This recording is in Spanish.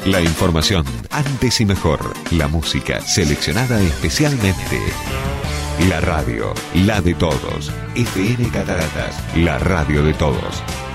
La información antes y mejor. La música seleccionada especialmente. La radio, la de todos. FM Cataratas, la radio de todos.